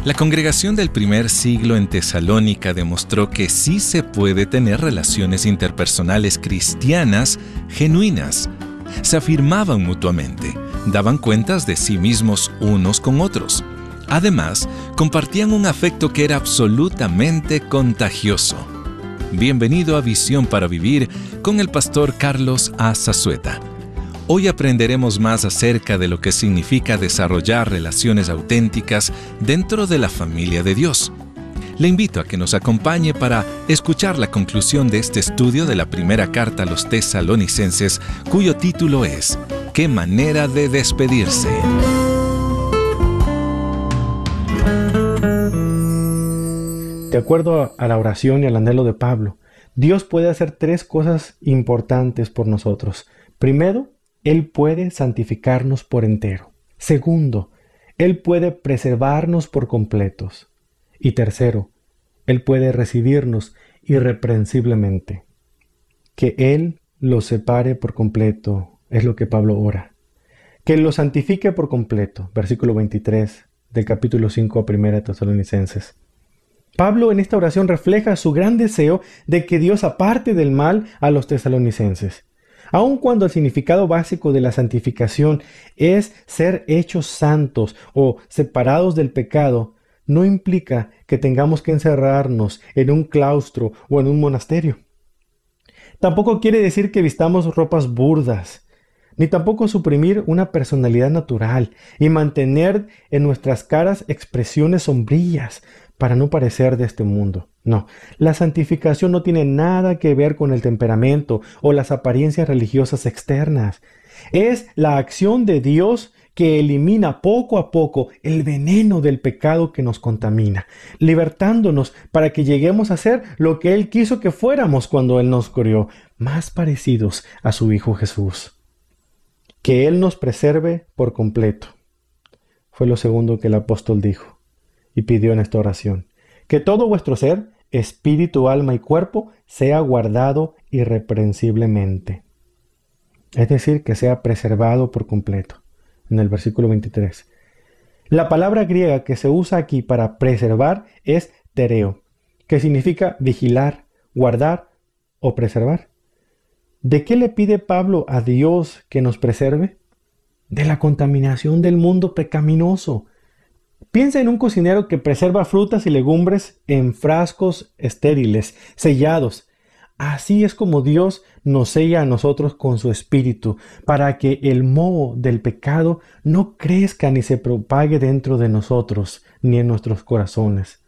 La congregación del primer siglo en Tesalónica demostró que sí se puede tener relaciones interpersonales cristianas genuinas. Se afirmaban mutuamente, daban cuentas de sí mismos unos con otros. Además, compartían un afecto que era absolutamente contagioso. Bienvenido a Visión para Vivir con el pastor Carlos A. Zazueta. Hoy aprenderemos más acerca de lo que significa desarrollar relaciones auténticas dentro de la familia de Dios. Le invito a que nos acompañe para escuchar la conclusión de este estudio de la primera carta a los tesalonicenses, cuyo título es ¿Qué manera de despedirse? De acuerdo a la oración y al anhelo de Pablo, Dios puede hacer tres cosas importantes por nosotros. Primero, Él puede santificarnos por entero. Segundo, Él puede preservarnos por completos. Y tercero, Él puede recibirnos irreprensiblemente. Que Él los separe por completo, es lo que Pablo ora. Que Él los santifique por completo, versículo 23 del capítulo 5 a 1 Tesalonicenses. Pablo en esta oración refleja su gran deseo de que Dios aparte del mal a los tesalonicenses. Aun cuando el significado básico de la santificación es ser hechos santos o separados del pecado, no implica que tengamos que encerrarnos en un claustro o en un monasterio. Tampoco quiere decir que vistamos ropas burdas, ni tampoco suprimir una personalidad natural y mantener en nuestras caras expresiones sombrías para no parecer de este mundo. No, la santificación no tiene nada que ver con el temperamento o las apariencias religiosas externas. Es la acción de Dios que elimina poco a poco el veneno del pecado que nos contamina, libertándonos para que lleguemos a ser lo que Él quiso que fuéramos cuando Él nos creó, más parecidos a su Hijo Jesús. Que Él nos preserve por completo. Fue lo segundo que el apóstol dijo y pidió en esta oración. Que todo vuestro ser, espíritu, alma y cuerpo, sea guardado irreprensiblemente. Es decir, que sea preservado por completo. En el versículo 23. La palabra griega que se usa aquí para preservar es tereo, que significa vigilar, guardar o preservar. ¿De qué le pide Pablo a Dios que nos preserve? De la contaminación del mundo pecaminoso. Piensa en un cocinero que preserva frutas y legumbres en frascos estériles, sellados. Así es como Dios nos sella a nosotros con su espíritu, para que el moho del pecado no crezca ni se propague dentro de nosotros, ni en nuestros corazones.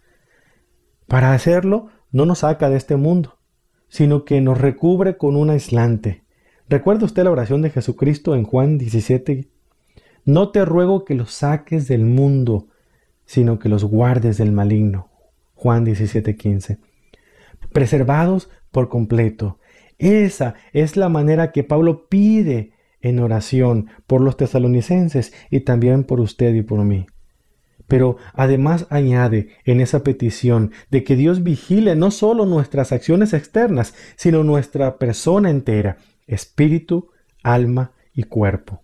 Para hacerlo, no nos saca de este mundo, sino que nos recubre con un aislante. ¿Recuerda usted la oración de Jesucristo en Juan 17? No te ruego que los saques del mundo, sino que los guardes del maligno. Juan 17:15. Preservados por completo. Esa es la manera que Pablo pide en oración por los tesalonicenses y también por usted y por mí. Pero además añade en esa petición de que Dios vigile no solo nuestras acciones externas, sino nuestra persona entera, espíritu, alma y cuerpo.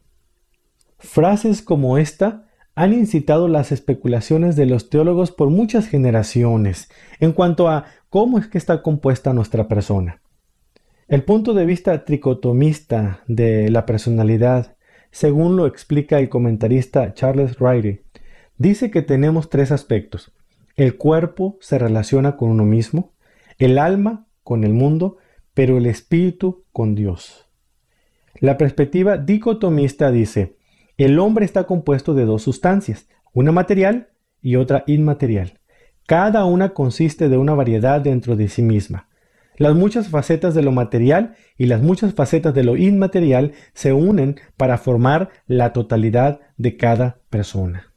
Frases como esta han incitado las especulaciones de los teólogos por muchas generaciones en cuanto a cómo es que está compuesta nuestra persona. El punto de vista tricotomista de la personalidad, según lo explica el comentarista Charles Ryrie, dice que tenemos tres aspectos. El cuerpo se relaciona con uno mismo, el alma con el mundo, pero el espíritu con Dios. La perspectiva dicotomista dice: el hombre está compuesto de dos sustancias, una material y otra inmaterial. Cada una consiste de una variedad dentro de sí misma. Las muchas facetas de lo material y las muchas facetas de lo inmaterial se unen para formar la totalidad de cada persona.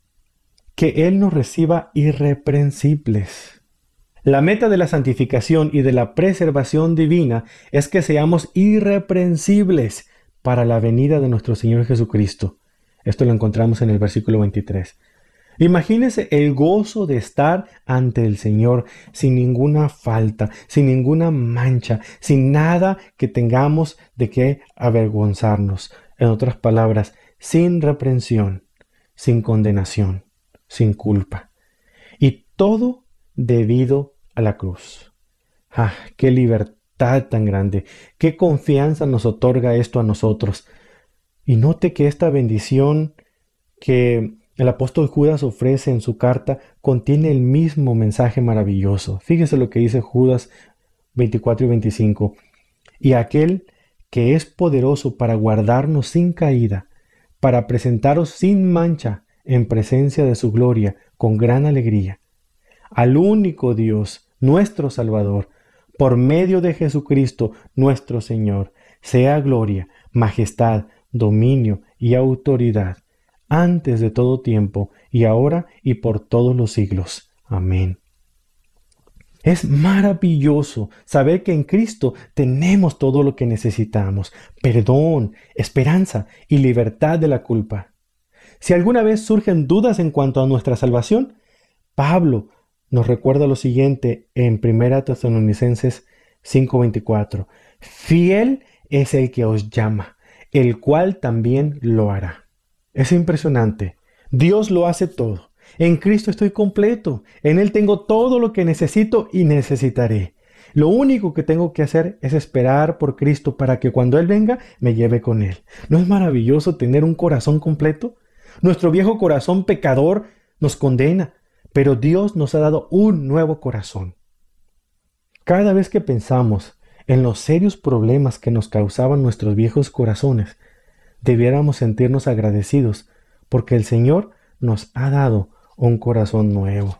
Que Él nos reciba irreprensibles. La meta de la santificación y de la preservación divina es que seamos irreprensibles para la venida de nuestro Señor Jesucristo. Esto lo encontramos en el versículo 23. Imagínese el gozo de estar ante el Señor sin ninguna falta, sin ninguna mancha, sin nada que tengamos de qué avergonzarnos. En otras palabras, sin reprensión, sin condenación, sin culpa. todo debido a la cruz. ¡Ah, qué libertad tan grande! ¡Qué confianza nos otorga esto a nosotros! Y note que esta bendición que el apóstol Judas ofrece en su carta contiene el mismo mensaje maravilloso. Fíjese lo que dice Judas 24 y 25. Y aquel que es poderoso para guardarnos sin caída, para presentaros sin mancha en presencia de su gloria con gran alegría, al único Dios, nuestro Salvador, por medio de Jesucristo nuestro Señor, sea gloria, majestad, dominio y autoridad, antes de todo tiempo, y ahora y por todos los siglos. Amén. Es maravilloso saber que en Cristo tenemos todo lo que necesitamos: perdón, esperanza y libertad de la culpa. Si alguna vez surgen dudas en cuanto a nuestra salvación, Pablo nos recuerda lo siguiente en 1 Tesalonicenses 5:24. Fiel es el que os llama, el cual también lo hará. Es impresionante. Dios lo hace todo. En Cristo estoy completo. En Él tengo todo lo que necesito y necesitaré. Lo único que tengo que hacer es esperar por Cristo para que cuando Él venga me lleve con Él. ¿No es maravilloso tener un corazón completo? Nuestro viejo corazón pecador nos condena, pero Dios nos ha dado un nuevo corazón. Cada vez que pensamos en los serios problemas que nos causaban nuestros viejos corazones, debiéramos sentirnos agradecidos porque el Señor nos ha dado un corazón nuevo.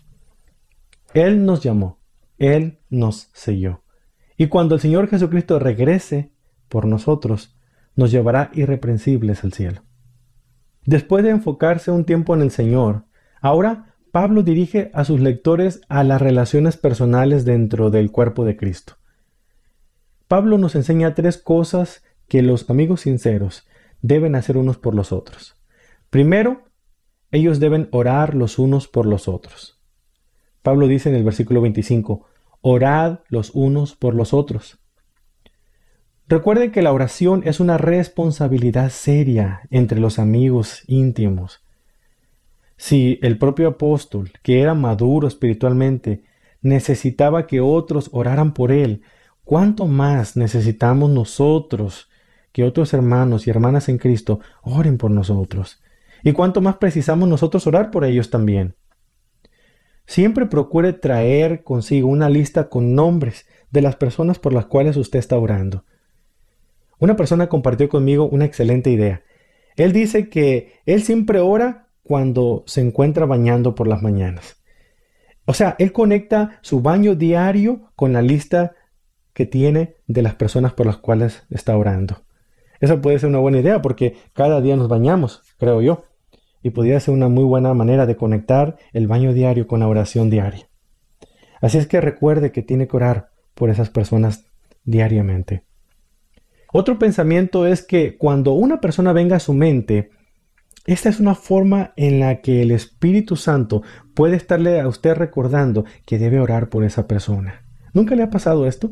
Él nos llamó, Él nos selló. Y cuando el Señor Jesucristo regrese por nosotros, nos llevará irreprensibles al cielo. Después de enfocarse un tiempo en el Señor, ahora Pablo dirige a sus lectores a las relaciones personales dentro del cuerpo de Cristo. Pablo nos enseña 3 cosas que los amigos sinceros deben hacer unos por los otros. Primero, ellos deben orar los unos por los otros. Pablo dice en el versículo 25, orad los unos por los otros. Recuerden que la oración es una responsabilidad seria entre los amigos íntimos. Si el propio apóstol, que era maduro espiritualmente, necesitaba que otros oraran por él, ¿cuánto más necesitamos nosotros que otros hermanos y hermanas en Cristo oren por nosotros? ¿Y cuánto más precisamos nosotros orar por ellos también? Siempre procure traer consigo una lista con nombres de las personas por las cuales usted está orando. Una persona compartió conmigo una excelente idea. Él dice que él siempre ora cuando se encuentra bañando por las mañanas. O sea, él conecta su baño diario con la lista que tiene de las personas por las cuales está orando. Esa puede ser una buena idea porque cada día nos bañamos, creo yo. Y podría ser una muy buena manera de conectar el baño diario con la oración diaria. Así es que recuerde que tiene que orar por esas personas diariamente. Otro pensamiento es que cuando una persona venga a su mente, esta es una forma en la que el Espíritu Santo puede estarle a usted recordando que debe orar por esa persona. ¿Nunca le ha pasado esto?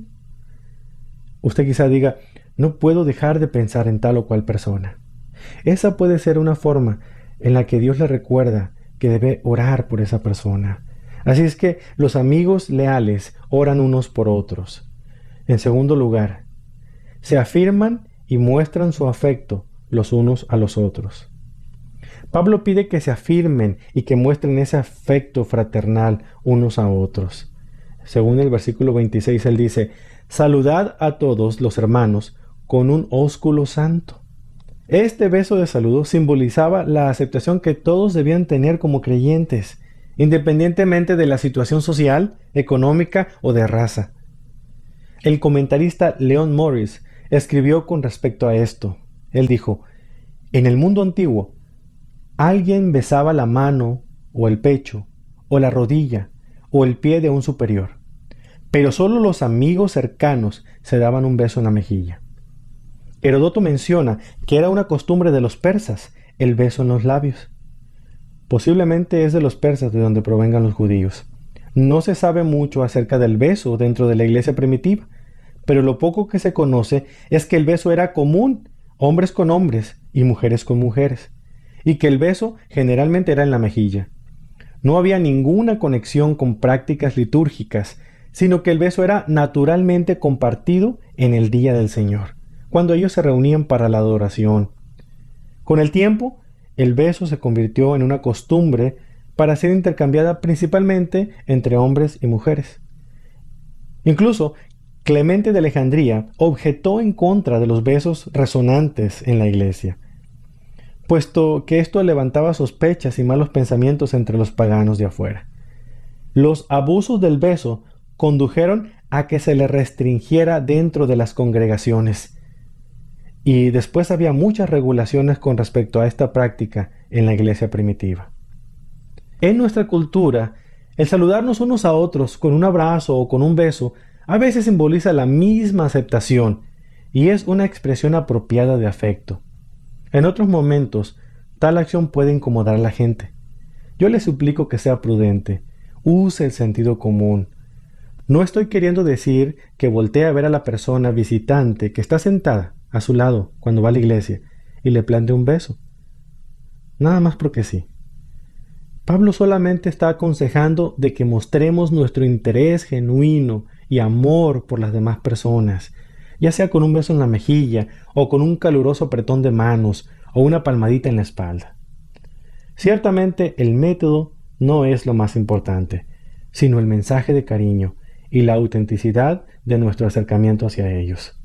Usted quizá diga, no puedo dejar de pensar en tal o cual persona. Esa puede ser una forma en la que Dios le recuerda que debe orar por esa persona. Así es que los amigos leales oran unos por otros. En segundo lugar, se afirman y muestran su afecto los unos a los otros. Pablo pide que se afirmen y que muestren ese afecto fraternal unos a otros. Según el versículo 26, él dice, saludad a todos los hermanos con un ósculo santo. Este beso de saludo simbolizaba la aceptación que todos debían tener como creyentes, independientemente de la situación social, económica o de raza. El comentarista Leon Morris escribió con respecto a esto. Él dijo, en el mundo antiguo, alguien besaba la mano o el pecho o la rodilla o el pie de un superior, pero solo los amigos cercanos se daban un beso en la mejilla. Heródoto menciona que era una costumbre de los persas el beso en los labios. Posiblemente es de los persas de donde provengan los judíos. No se sabe mucho acerca del beso dentro de la iglesia primitiva, pero lo poco que se conoce es que el beso era común, hombres con hombres y mujeres con mujeres, y que el beso generalmente era en la mejilla. No había ninguna conexión con prácticas litúrgicas, sino que el beso era naturalmente compartido en el día del Señor, cuando ellos se reunían para la adoración. Con el tiempo, el beso se convirtió en una costumbre para ser intercambiada principalmente entre hombres y mujeres. Incluso, Clemente de Alejandría objetó en contra de los besos resonantes en la iglesia, puesto que esto levantaba sospechas y malos pensamientos entre los paganos de afuera. Los abusos del beso condujeron a que se le restringiera dentro de las congregaciones. Y después había muchas regulaciones con respecto a esta práctica en la iglesia primitiva. En nuestra cultura, el saludarnos unos a otros con un abrazo o con un beso a veces simboliza la misma aceptación y es una expresión apropiada de afecto. En otros momentos, tal acción puede incomodar a la gente. Yo le suplico que sea prudente, use el sentido común. No estoy queriendo decir que voltee a ver a la persona visitante que está sentada a su lado cuando va a la iglesia y le plantee un beso. Nada más porque sí. Pablo solamente está aconsejando de que mostremos nuestro interés genuino y amor por las demás personas, ya sea con un beso en la mejilla o con un caluroso apretón de manos o una palmadita en la espalda. Ciertamente el método no es lo más importante, sino el mensaje de cariño y la autenticidad de nuestro acercamiento hacia ellos.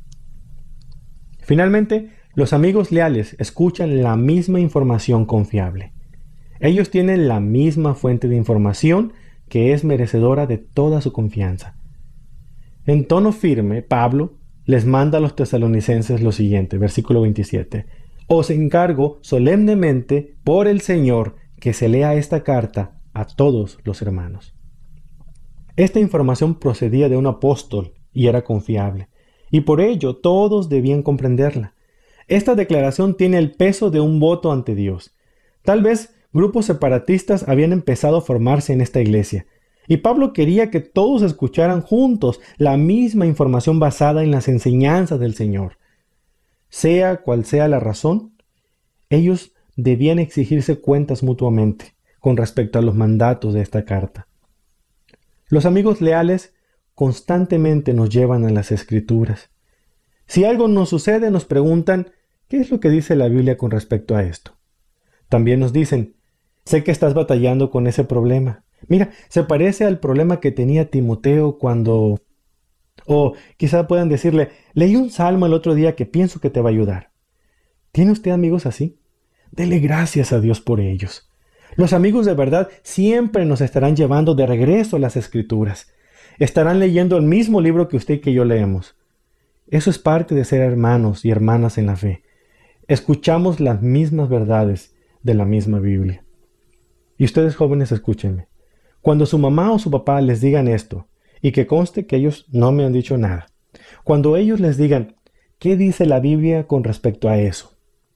Finalmente, los amigos leales escuchan la misma información confiable. Ellos tienen la misma fuente de información que es merecedora de toda su confianza. En tono firme, Pablo les manda a los tesalonicenses lo siguiente, versículo 27. Os encargo solemnemente por el Señor que se lea esta carta a todos los hermanos. Esta información procedía de un apóstol y era confiable, y por ello todos debían comprenderla. Esta declaración tiene el peso de un voto ante Dios. Tal vez grupos separatistas habían empezado a formarse en esta iglesia, y Pablo quería que todos escucharan juntos la misma información basada en las enseñanzas del Señor. Sea cual sea la razón, ellos debían exigirse cuentas mutuamente con respecto a los mandatos de esta carta. Los amigos leales constantemente nos llevan a las Escrituras. Si algo nos sucede, nos preguntan, ¿qué es lo que dice la Biblia con respecto a esto? También nos dicen, sé que estás batallando con ese problema. Mira, se parece al problema que tenía Timoteo cuando... O quizá puedan decirle, leí un salmo el otro día que pienso que te va a ayudar. ¿Tiene usted amigos así? Dele gracias a Dios por ellos. Los amigos de verdad siempre nos estarán llevando de regreso a las Escrituras. Estarán leyendo el mismo libro que usted y que yo leemos. Eso es parte de ser hermanos y hermanas en la fe. Escuchamos las mismas verdades de la misma Biblia. Y ustedes jóvenes, escúchenme. Cuando su mamá o su papá les digan esto, y que conste que ellos no me han dicho nada, cuando ellos les digan, ¿qué dice la Biblia con respecto a eso?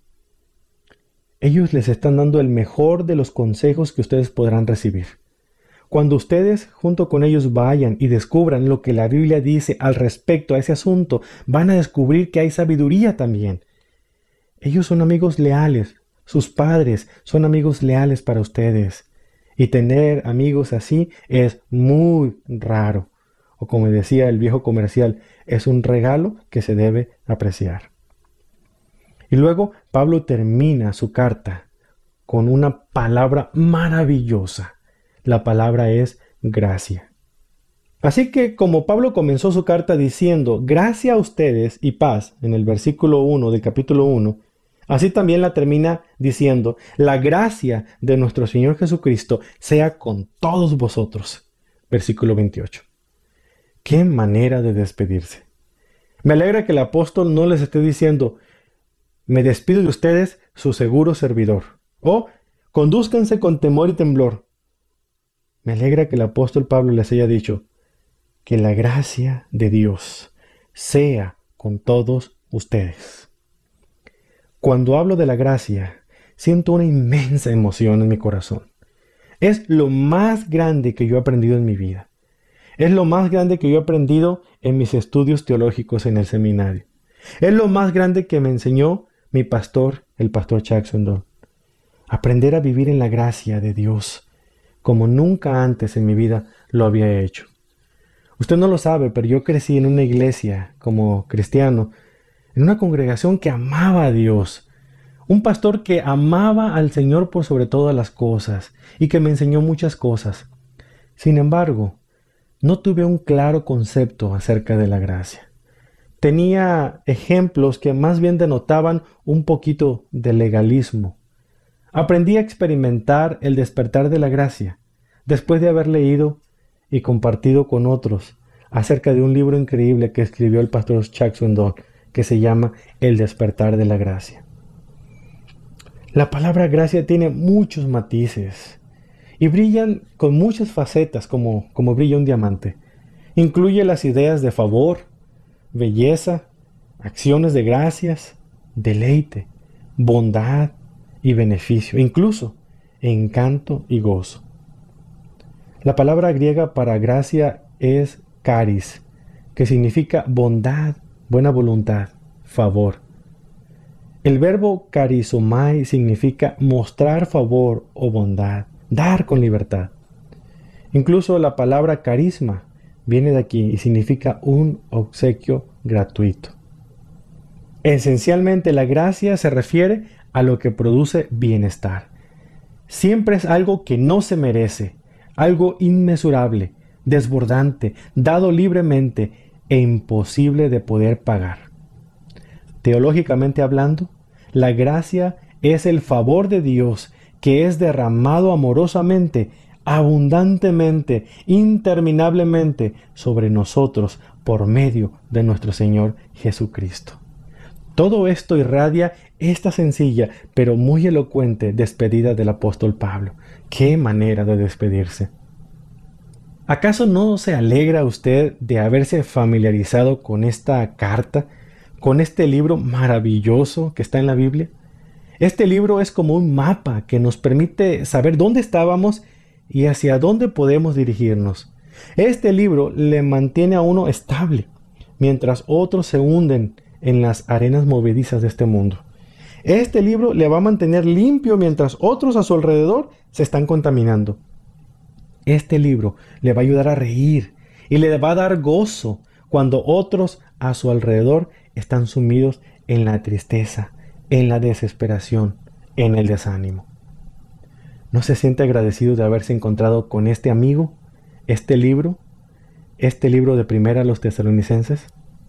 Ellos les están dando el mejor de los consejos que ustedes podrán recibir. Cuando ustedes junto con ellos vayan y descubran lo que la Biblia dice al respecto a ese asunto, van a descubrir que hay sabiduría también. Ellos son amigos leales, sus padres son amigos leales para ustedes. Y tener amigos así es muy raro. O como decía el viejo comercial, es un regalo que se debe apreciar. Y luego Pablo termina su carta con una palabra maravillosa. La palabra es gracia. Así que como Pablo comenzó su carta diciendo gracia a ustedes y paz en el versículo 1 del capítulo 1, así también la termina diciendo la gracia de nuestro Señor Jesucristo sea con todos vosotros. Versículo 28. ¡Qué manera de despedirse! Me alegra que el apóstol no les esté diciendo me despido de ustedes, su seguro servidor, o condúzcanse con temor y temblor. Me alegra que el apóstol Pablo les haya dicho que la gracia de Dios sea con todos ustedes. Cuando hablo de la gracia, siento una inmensa emoción en mi corazón. Es lo más grande que yo he aprendido en mi vida. Es lo más grande que yo he aprendido en mis estudios teológicos en el seminario. Es lo más grande que me enseñó mi pastor, el pastor Chuck Swindoll. Aprender a vivir en la gracia de Dios como nunca antes en mi vida lo había hecho. Usted no lo sabe, pero yo crecí en una iglesia como cristiano, en una congregación que amaba a Dios, un pastor que amaba al Señor por sobre todas las cosas y que me enseñó muchas cosas. Sin embargo, no tuve un claro concepto acerca de la gracia. Tenía ejemplos que más bien denotaban un poquito de legalismo. Aprendí a experimentar el despertar de la gracia después de haber leído y compartido con otros acerca de un libro increíble que escribió el pastor Chuck Swindoll que se llama El despertar de la gracia. La palabra gracia tiene muchos matices y brillan con muchas facetas como brilla un diamante. Incluye las ideas de favor, belleza, acciones de gracias, deleite, bondad y beneficio, incluso encanto y gozo. La palabra griega para gracia es charis, que significa bondad, buena voluntad, favor. El verbo charizomai significa mostrar favor o bondad, dar con libertad. Incluso la palabra carisma viene de aquí y significa un obsequio gratuito. Esencialmente la gracia se refiere a lo que produce bienestar. Siempre es algo que no se merece, algo inmesurable, desbordante, dado libremente e imposible de poder pagar. Teológicamente hablando, la gracia es el favor de Dios que es derramado amorosamente, abundantemente, interminablemente sobre nosotros por medio de nuestro Señor Jesucristo. Todo esto irradia esta sencilla pero muy elocuente despedida del apóstol Pablo. ¡Qué manera de despedirse! ¿Acaso no se alegra usted de haberse familiarizado con esta carta, con este libro maravilloso que está en la Biblia? Este libro es como un mapa que nos permite saber dónde estábamos y hacia dónde podemos dirigirnos. Este libro le mantiene a uno estable, mientras otros se hunden en las arenas movedizas de este mundo. Este libro le va a mantener limpio mientras otros a su alrededor se están contaminando. Este libro le va a ayudar a reír y le va a dar gozo cuando otros a su alrededor están sumidos en la tristeza, en la desesperación, en el desánimo. ¿No se siente agradecido de haberse encontrado con este amigo, este libro de Primera a los Tesalonicenses?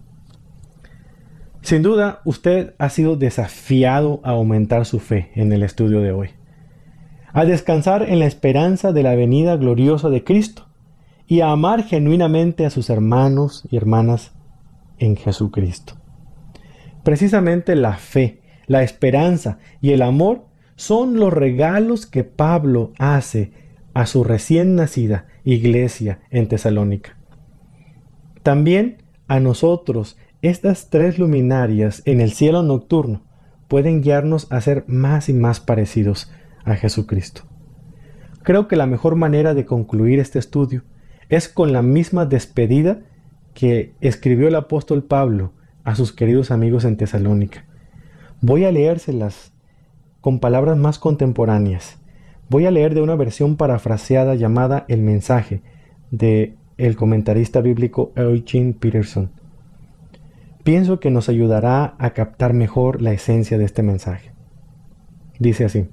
Sin duda, usted ha sido desafiado a aumentar su fe en el estudio de hoy, a descansar en la esperanza de la venida gloriosa de Cristo y a amar genuinamente a sus hermanos y hermanas en Jesucristo. Precisamente la fe, la esperanza y el amor son los regalos que Pablo hace a su recién nacida iglesia en Tesalónica. También a nosotros estas tres luminarias en el cielo nocturno pueden guiarnos a ser más y más parecidos a Jesucristo. Creo que la mejor manera de concluir este estudio es con la misma despedida que escribió el apóstol Pablo a sus queridos amigos en Tesalónica. Voy a leérselas con palabras más contemporáneas. Voy a leer de una versión parafraseada llamada El Mensaje, de el comentarista bíblico Eugene Peterson. Pienso que nos ayudará a captar mejor la esencia de este mensaje. Dice así: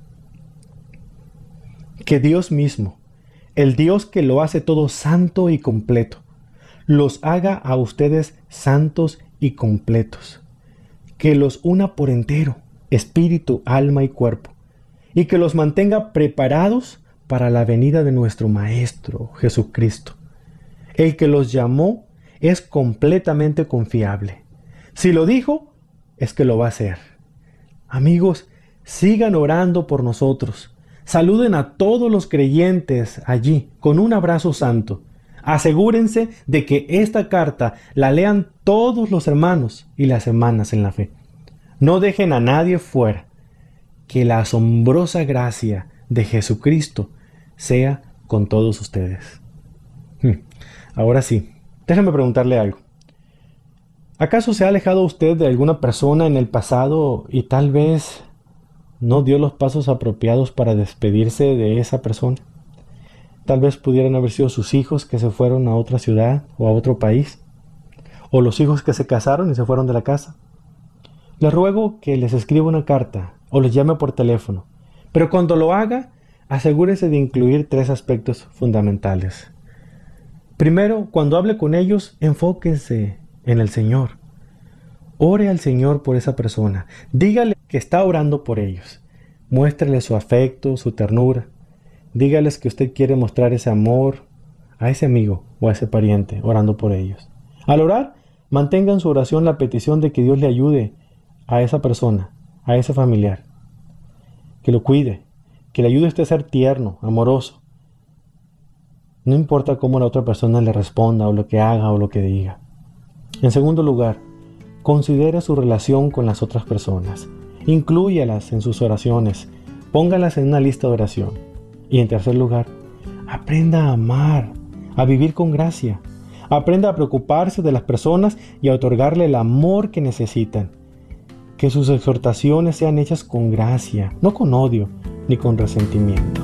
que Dios mismo, el Dios que lo hace todo santo y completo, los haga a ustedes santos y completos, que los una por entero, espíritu, alma y cuerpo, y que los mantenga preparados para la venida de nuestro Maestro Jesucristo. El que los llamó es completamente confiable. Si lo dijo, es que lo va a hacer. Amigos, sigan orando por nosotros. Saluden a todos los creyentes allí con un abrazo santo. Asegúrense de que esta carta la lean todos los hermanos y las hermanas en la fe. No dejen a nadie fuera. Que la asombrosa gracia de Jesucristo sea con todos ustedes. Ahora sí, déjame preguntarle algo. ¿Acaso se ha alejado usted de alguna persona en el pasado y tal vez no dio los pasos apropiados para despedirse de esa persona? Tal vez pudieran haber sido sus hijos que se fueron a otra ciudad o a otro país, o los hijos que se casaron y se fueron de la casa. Les ruego que les escriba una carta o les llame por teléfono, pero cuando lo haga, asegúrese de incluir 3 aspectos fundamentales. Primero, cuando hable con ellos, enfóquese en el Señor. Ore al Señor por esa persona. Dígale que está orando por ellos. Muéstrele su afecto, su ternura. Dígales que usted quiere mostrar ese amor a ese amigo o a ese pariente, orando por ellos. Al orar, mantenga en su oración la petición de que Dios le ayude a esa persona, a ese familiar. Que lo cuide, que le ayude a usted a ser tierno, amoroso. No importa cómo la otra persona le responda o lo que haga o lo que diga. En segundo lugar, considere su relación con las otras personas. Inclúyalas en sus oraciones. Póngalas en una lista de oración. Y en tercer lugar, aprenda a amar, a vivir con gracia. Aprenda a preocuparse de las personas y a otorgarle el amor que necesitan. Que sus exhortaciones sean hechas con gracia, no con odio ni con resentimiento.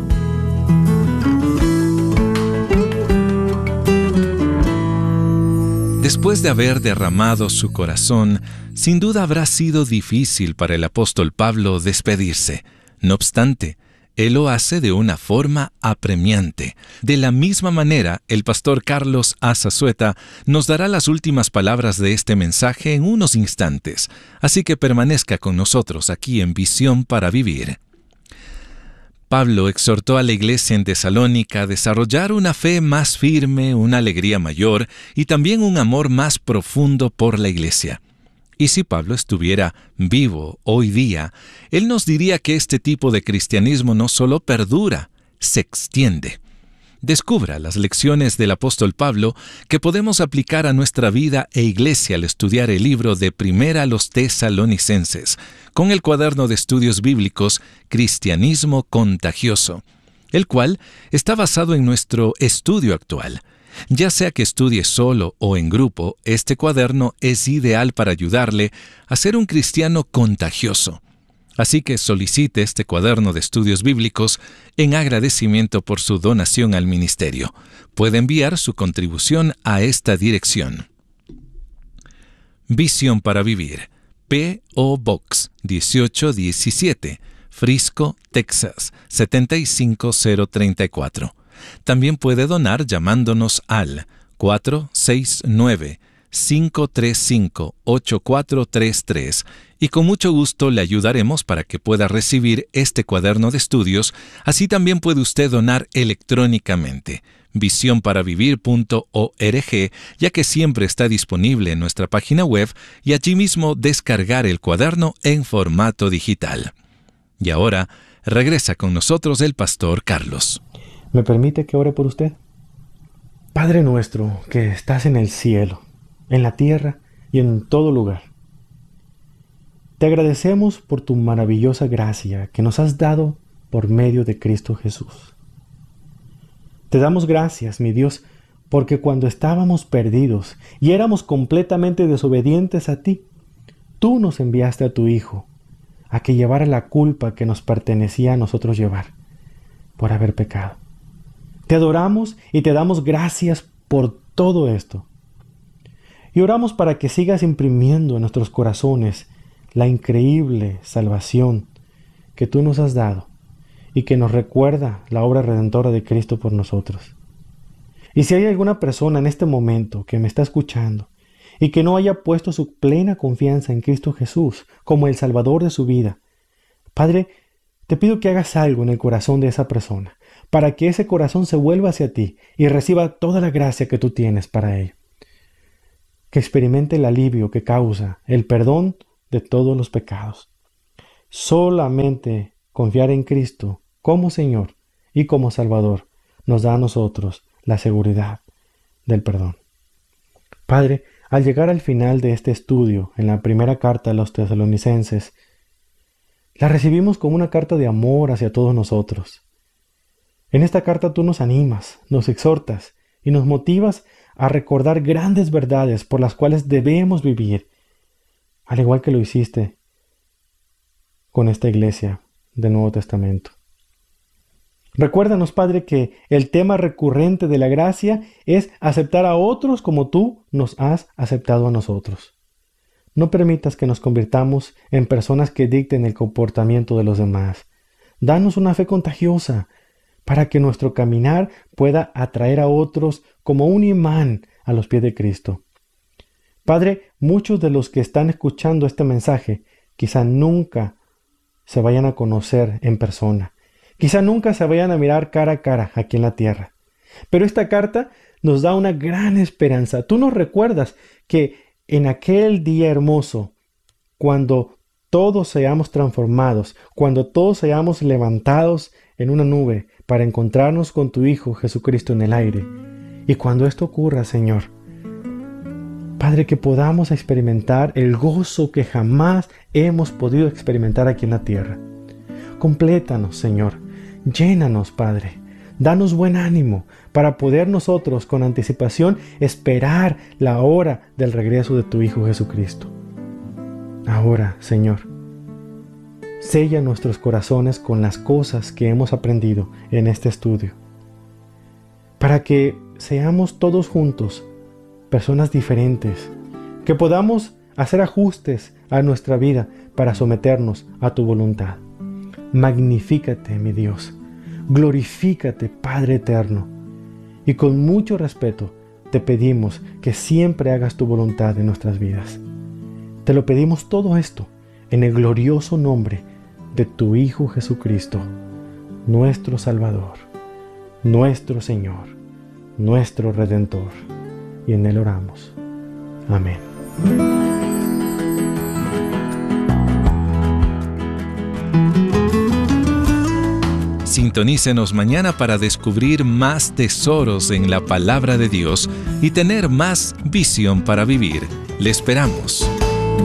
Después de haber derramado su corazón, sin duda habrá sido difícil para el apóstol Pablo despedirse. No obstante, él lo hace de una forma apremiante. De la misma manera, el pastor Carlos Azazueta nos dará las últimas palabras de este mensaje en unos instantes, así que permanezca con nosotros aquí en Visión para Vivir. Pablo exhortó a la iglesia en Tesalónica a desarrollar una fe más firme, una alegría mayor y también un amor más profundo por la iglesia. Y si Pablo estuviera vivo hoy día, él nos diría que este tipo de cristianismo no solo perdura, se extiende. Descubra las lecciones del apóstol Pablo que podemos aplicar a nuestra vida e iglesia al estudiar el libro de Primera a los Tesalonicenses, con el cuaderno de estudios bíblicos Cristianismo Contagioso, el cual está basado en nuestro estudio actual. Ya sea que estudie solo o en grupo, este cuaderno es ideal para ayudarle a ser un cristiano contagioso. Así que solicite este cuaderno de estudios bíblicos en agradecimiento por su donación al ministerio. Puede enviar su contribución a esta dirección. Visión para Vivir, P.O. Box 1817, Frisco, Texas 75034. También puede donar llamándonos al 469-535-8433 y con mucho gusto le ayudaremos para que pueda recibir este cuaderno de estudios. Así también puede usted donar electrónicamente, visionparavivir.org, ya que siempre está disponible en nuestra página web y allí mismo descargar el cuaderno en formato digital. Y ahora regresa con nosotros el pastor Carlos. ¿Me permite que ore por usted? Padre nuestro que estás en el cielo, en la tierra y en todo lugar, te agradecemos por tu maravillosa gracia que nos has dado por medio de Cristo Jesús. Te damos gracias, mi Dios, porque cuando estábamos perdidos y éramos completamente desobedientes a ti, tú nos enviaste a tu Hijo a que llevara la culpa que nos pertenecía a nosotros llevar por haber pecado. Te adoramos y te damos gracias por todo esto. Y oramos para que sigas imprimiendo en nuestros corazones la increíble salvación que tú nos has dado y que nos recuerda la obra redentora de Cristo por nosotros. Y si hay alguna persona en este momento que me está escuchando y que no haya puesto su plena confianza en Cristo Jesús como el Salvador de su vida, Padre, te pido que hagas algo en el corazón de esa persona, para que ese corazón se vuelva hacia ti y reciba toda la gracia que tú tienes para ello. Que experimente el alivio que causa el perdón de todos los pecados. Solamente confiar en Cristo como Señor y como Salvador nos da a nosotros la seguridad del perdón. Padre, al llegar al final de este estudio, en la primera carta a los tesalonicenses, la recibimos como una carta de amor hacia todos nosotros. En esta carta tú nos animas, nos exhortas y nos motivas a recordar grandes verdades por las cuales debemos vivir, al igual que lo hiciste con esta iglesia del Nuevo Testamento. Recuérdanos, Padre, que el tema recurrente de la gracia es aceptar a otros como tú nos has aceptado a nosotros. No permitas que nos convirtamos en personas que dicten el comportamiento de los demás. Danos una fe contagiosa para que nuestro caminar pueda atraer a otros como un imán a los pies de Cristo. Padre, muchos de los que están escuchando este mensaje quizá nunca se vayan a conocer en persona. Quizá nunca se vayan a mirar cara a cara aquí en la tierra. Pero esta carta nos da una gran esperanza. Tú nos recuerdas que en aquel día hermoso, cuando todos seamos transformados, cuando todos seamos levantados en una nube para encontrarnos con tu Hijo Jesucristo en el aire, y cuando esto ocurra, Señor, Padre, que podamos experimentar el gozo que jamás hemos podido experimentar aquí en la tierra. Complétanos, Señor. Llénanos, Padre. Danos buen ánimo para poder nosotros con anticipación esperar la hora del regreso de tu Hijo Jesucristo. Ahora, Señor, sella nuestros corazones con las cosas que hemos aprendido en este estudio, para que seamos todos juntos personas diferentes, que podamos hacer ajustes a nuestra vida para someternos a tu voluntad. Magnifícate, mi Dios. Glorifícate, Padre eterno. Y con mucho respeto te pedimos que siempre hagas tu voluntad en nuestras vidas. Te lo pedimos todo esto en el glorioso nombre de tu Hijo Jesucristo, nuestro Salvador, nuestro Señor, nuestro Redentor. Y en Él oramos. Amén. Sintonícenos mañana para descubrir más tesoros en la palabra de Dios y tener más visión para vivir. Le esperamos.